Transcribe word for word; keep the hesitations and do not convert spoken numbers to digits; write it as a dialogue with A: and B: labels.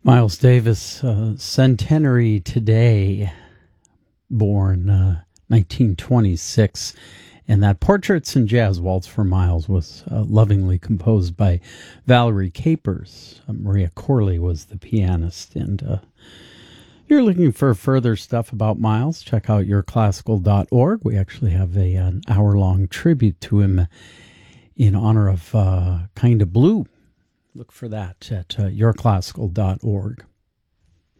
A: Miles Davis, uh, centenary today, born uh, nineteen twenty-six, and that Portraits and Jazz Waltz for Miles was uh, lovingly composed by Valerie Capers. Uh, Maria Corley was the pianist, and uh, if you're looking for further stuff about Miles, check out your classical dot org. We actually have a, an hour-long tribute to him in honor of uh, Kinda Blue. Look for that at uh, your classical dot org.